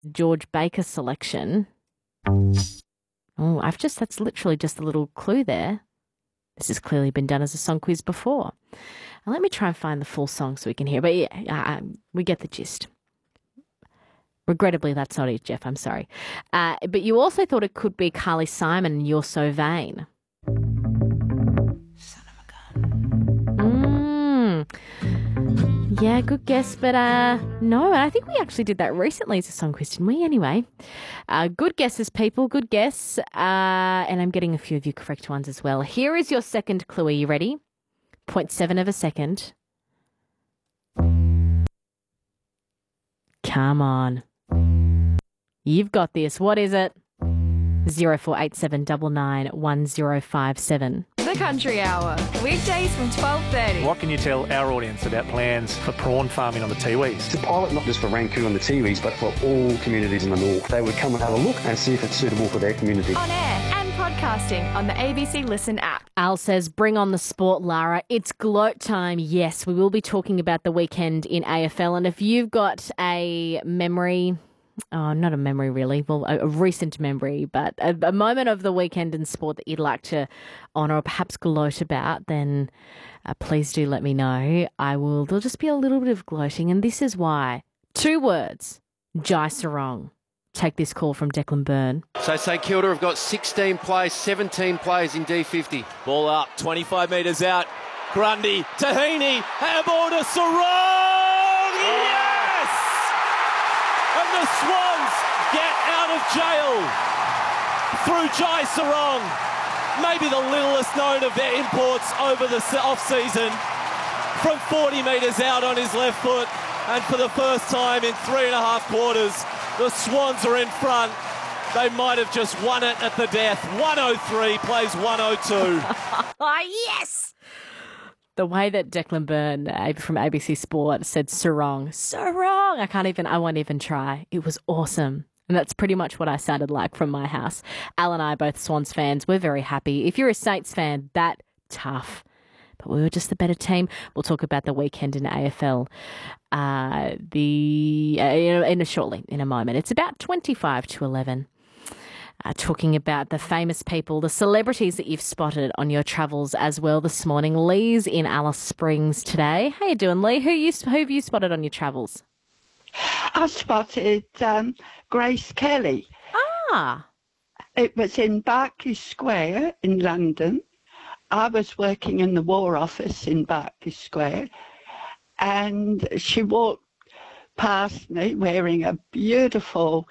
George Baker selection. Oh, that's literally just a little clue there. This has clearly been done as a song quiz before. And let me try and find the full song so we can hear. But yeah, we get the gist. Regrettably, that's not it, Jeff. I'm sorry. But you also thought it could be Carly Simon and You're So Vain. Son of a gun. Yeah, good guess. But no, I think we actually did that recently as a song quiz, didn't we? Anyway, good guesses, people. Good guess. And I'm getting a few of you correct ones as well. Here is your second clue. Are you ready? 0.7 of a second. Come on. You've got this. What is it? 0487 991057. The Country Hour, weekdays from 12:30. What can you tell our audience about plans for prawn farming on the Tiwis? It's a pilot not just for Rancoon and the Tiwis, but for all communities in the north. They would come and have a look and see if it's suitable for their community. On air and podcasting on the ABC Listen app. Al says, bring on the sport, Lara. It's gloat time. Yes, we will be talking about the weekend in AFL. And if you've got a memory... Oh, not a memory really. Well, a recent memory, but a moment of the weekend in sport that you'd like to honour or perhaps gloat about, then please do let me know. There'll just be a little bit of gloating, and this is why. 2 words, Jai Sarong. Take this call from Declan Byrne. So St Kilda have got 16 players, 17 players in D50. Ball up, 25 metres out. Grundy, Tahini, handball to Sarong! Yes! And the Swans get out of jail through Jai Sarong. Maybe the littlest known of their imports over the off-season. From 40 metres out on his left foot. And for the first time in 3.5 quarters, the Swans are in front. They might have just won it at the death. 103 plays 102. Yes! The way that Declan Byrne from ABC Sport said Sarong, I won't even try. It was awesome. And that's pretty much what I sounded like from my house. Al and I are both Swans fans. We're very happy. If you're a Saints fan, that tough. But we were just the better team. We'll talk about the weekend in AFL shortly, in a moment. It's about 25 to 11. Talking about the famous people, the celebrities that you've spotted on your travels as well this morning. Lee's in Alice Springs today. How you doing, Lee? Who have you spotted on your travels? I spotted Grace Kelly. Ah. It was in Berkeley Square in London. I was working in the War Office in Berkeley Square, and she walked past me wearing a beautiful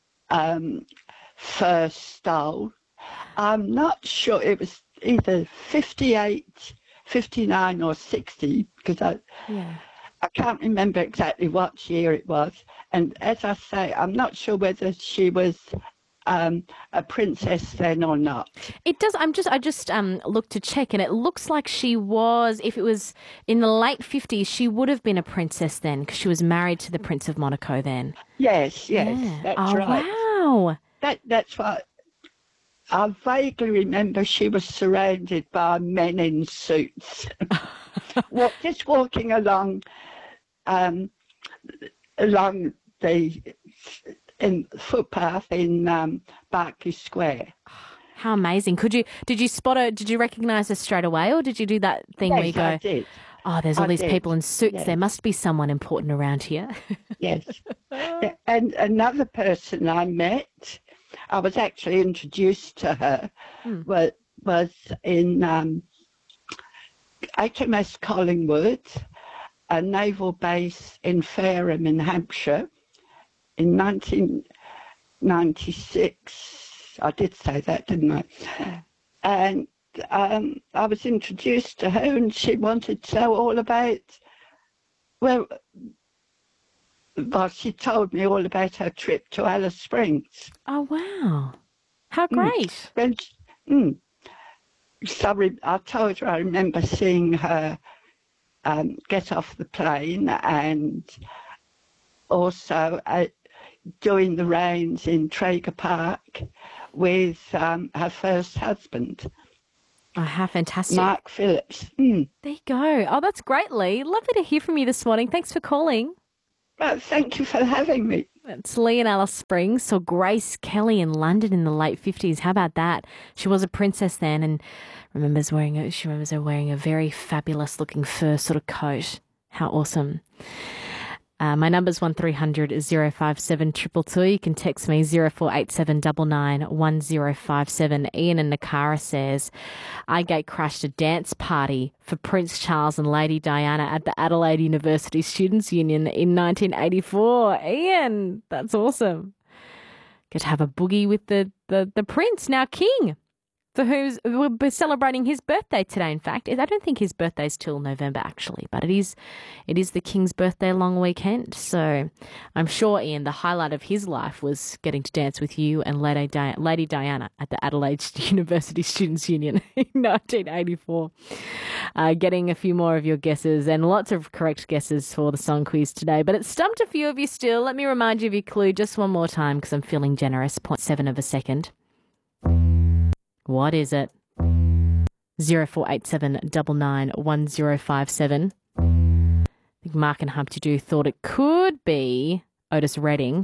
fur stole. I'm not sure, it was either 58, 59 or 60, because I can't remember exactly what year it was. And as I say, I'm not sure whether she was a princess then or not. It does. I just looked to check, and it looks like she was. If it was in the late 50s, she would have been a princess then, because she was married to the Prince of Monaco then. Yes, that's right. Wow. That's what I vaguely remember. She was surrounded by men in suits, just walking along the footpath in Berkeley Square. How amazing! Did you spot her? Did you recognise her straight away, or did you do that thing where you go, I did. "Oh, there's all these people in suits. Yes. There must be someone important around here." Yes. And another person I met, I was actually introduced to her, was in HMS Collingwood, a naval base in Fareham in Hampshire, in 1996. I did say that, didn't I? And I was introduced to her, and she wanted to know all about, she told me all about her trip to Alice Springs. Oh, wow. How great. So I told her I remember seeing her get off the plane, and also doing the rounds in Traeger Park with her first husband. Oh, how fantastic. Mark Phillips. There you go. Oh, that's great, Lee. Lovely to hear from you this morning. Thanks for calling. Well, thank you for having me. It's Lee in Alice Springs. Saw Grace Kelly in London in the late 50s. How about that? She was a princess then, and she remembers her wearing a very fabulous looking fur sort of coat. How awesome. My number's 1300 057 222. You can text me 0487 99 1057. Ian in Nakara says, I gate crashed a dance party for Prince Charles and Lady Diana at the Adelaide University Students' Union in 1984. Ian, that's awesome. Get to have a boogie with the Prince, now King, for who's we're celebrating his birthday today, in fact. I don't think his birthday's till November, actually, but it is the King's birthday long weekend. So I'm sure, Ian, the highlight of his life was getting to dance with you and Lady Diana at the Adelaide University Students' Union in 1984. Getting a few more of your guesses and lots of correct guesses for the song quiz today, but it stumped a few of you still. Let me remind you of your clue just one more time because I'm feeling generous. 0.7 of a second. What is it? 0487 99 1057. I think Mark and Humpty Doo thought it could be Otis Redding.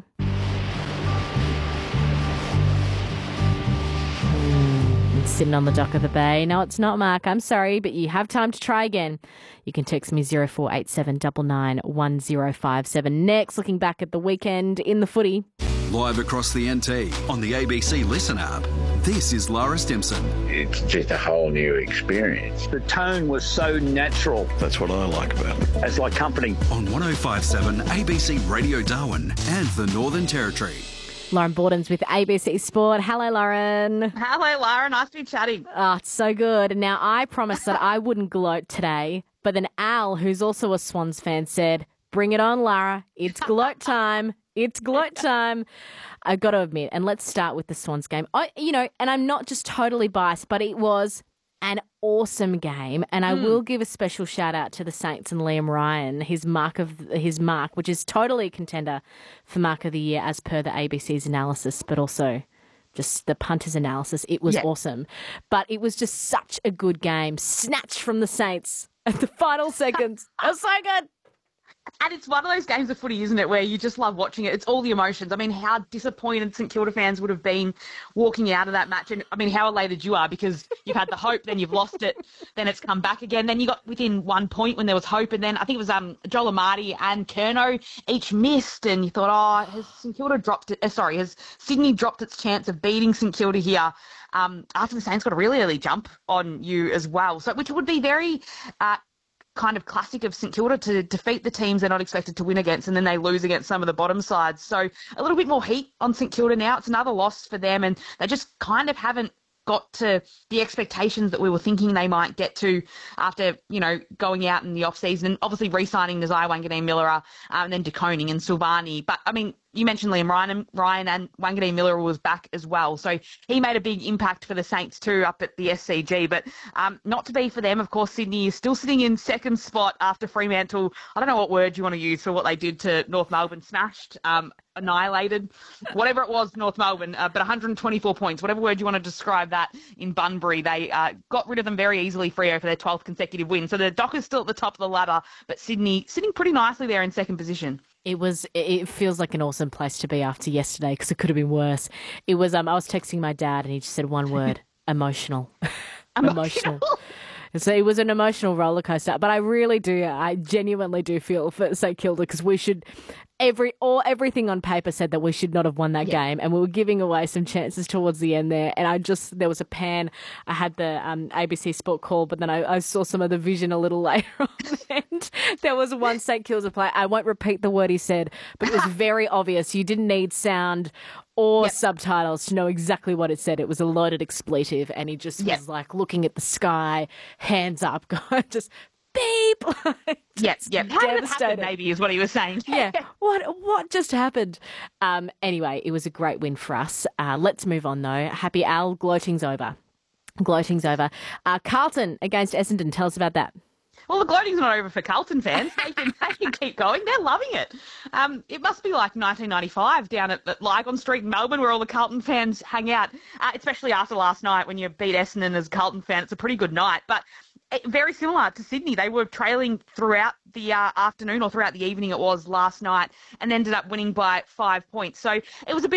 It's sitting on the dock of the bay. No, it's not, Mark. I'm sorry, but you have time to try again. You can text me 0487 99 1057. Next, looking back at the weekend in the footy. Live across the NT on the ABC Listen app. This is Lara Stimson. It's just a whole new experience. The tone was so natural. That's what I like about it. It's like company. On 105.7 ABC Radio Darwin and the Northern Territory. Lauren Borden's with ABC Sport. Hello, Lauren. Hello, Lara. Nice to be chatting. Oh, it's so good. Now, I promised that I wouldn't gloat today, but then Al, who's also a Swans fan, said, bring it on, Lara. It's gloat time. It's gloat time. I've got to admit, and let's start with the Swans game. And I'm not just totally biased, but it was an awesome game, and I will give a special shout out to the Saints and Liam Ryan, his mark, which is totally a contender for Mark of the Year as per the ABC's analysis, but also just the punters' analysis. It was awesome, but it was just such a good game, snatched from the Saints at the final seconds. It was so good. And it's one of those games of footy, isn't it, where you just love watching it. It's all the emotions. I mean, how disappointed St Kilda fans would have been walking out of that match. And, I mean, how elated you are because you've had the hope, then you've lost it, then it's come back again. Then you got within 1 point when there was hope. And then I think it was Joel Amati and Curnow each missed. And you thought, has Sydney dropped its chance of beating St Kilda here? After the Saints got a really early jump on you as well. So, which would be very... kind of classic of St Kilda to defeat the teams they're not expected to win against, and then they lose against some of the bottom sides. So a little bit more heat on St Kilda now. It's another loss for them, and they just kind of haven't got to the expectations that we were thinking they might get to after, going out in the off-season and obviously re-signing Nasiah Wanganeen-Miller and then De Koning and Silvani. But, I mean, you mentioned Liam Ryan and Wanganeen-Miller was back as well. So he made a big impact for the Saints too up at the SCG. But not to be for them, of course, Sydney is still sitting in second spot after Fremantle. I don't know what word you want to use for what they did to North Melbourne. Smashed, annihilated, whatever it was, North Melbourne, but 124 points, whatever word you want to describe that in Bunbury. They got rid of them very easily, Freo, for their 12th consecutive win. So the Dockers still at the top of the ladder, but Sydney sitting pretty nicely there in second position. It feels like an awesome place to be after yesterday because it could have been worse. It was, I was texting my dad and he just said one word, emotional. Emotional. So it was an emotional roller coaster, but I genuinely do feel for St Kilda because we should, everything on paper said that we should not have won that game, and we were giving away some chances towards the end there. And there was a pan. I had the ABC Sport call, but then I saw some of the vision a little later on, and there was one St Kilda player. I won't repeat the word he said, but it was very obvious. You didn't need sound or subtitles to know exactly what it said. It was a loaded expletive, and he just was like looking at the sky, hands up, going just beep. How did it happen, maybe, is what he was saying. Yeah. What just happened? Anyway, it was a great win for us. Let's move on, though. Happy Al, gloating's over. Carlton against Essendon. Tell us about that. Well, the gloating's not over for Carlton fans. They can keep going. They're loving it. It must be like 1995 down at Lygon Street in Melbourne where all the Carlton fans hang out, especially after last night when you beat Essendon as a Carlton fan. It's a pretty good night. But very similar to Sydney. They were trailing throughout the afternoon or throughout the evening it was last night and ended up winning by 5 points. So it was a bit